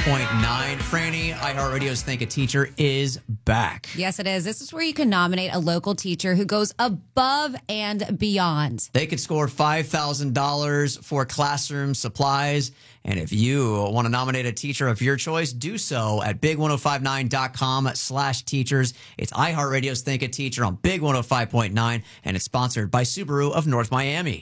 Franny, iHeartRadio's Think a Teacher is back. Yes, it is. This is where you can nominate a local teacher who goes above and beyond. They could score $5,000 for classroom supplies. And if you want to nominate a teacher of your choice, do so at big1059.com/teachers. It's iHeartRadio's Think a Teacher on Big 105.9, and it's sponsored by Subaru of North Miami.